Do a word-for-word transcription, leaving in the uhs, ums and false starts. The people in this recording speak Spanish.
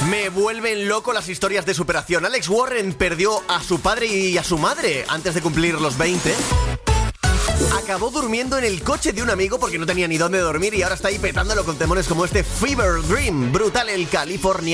Me vuelven loco las historias de superación. Alex Warren perdió a su padre y a su madre antes de cumplir los veinte. Acabó durmiendo en el coche de un amigo porque no tenía ni dónde dormir y ahora está ahí petándolo con temones como este Fever Dream. Brutal el California.